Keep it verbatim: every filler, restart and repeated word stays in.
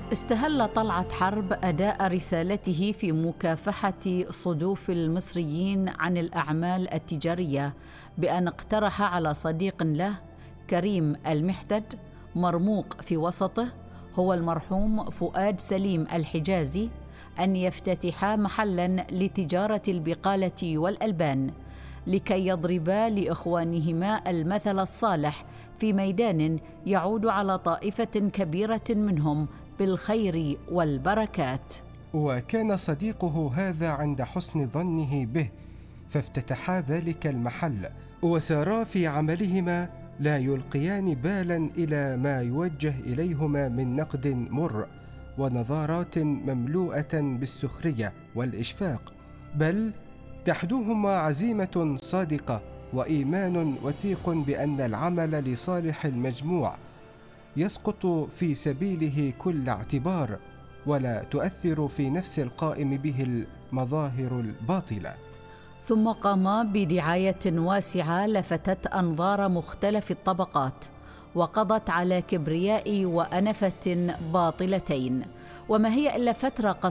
استهل طلعت حرب أداء رسالته في مكافحة صدوف المصريين عن الأعمال التجارية بأن اقترح على صديق له كريم المحتد مرموق في وسطه هو المرحوم فؤاد سليم الحجازي أن يفتتحا محلاً لتجارة البقالة والألبان لكي يضربا لإخوانهما المثل الصالح في ميدان يعود على طائفة كبيرة منهم بالخير والبركات. وكان صديقه هذا عند حسن ظنه به، فافتتحا ذلك المحل وسارا في عملهما لا يلقيان بالا إلى ما يوجه إليهما من نقد مر ونظارات مملوءة بالسخرية والإشفاق، بل تحدوهما عزيمة صادقة وإيمان وثيق بأن العمل لصالح المجموع يسقط في سبيله كل اعتبار ولا تؤثر في نفس القائم به المظاهر الباطلة. ثم قاما بدعاية واسعة لفتت أنظار مختلف الطبقات وقضت على كبرياء وأنفة باطلتين، وما هي إلا فترة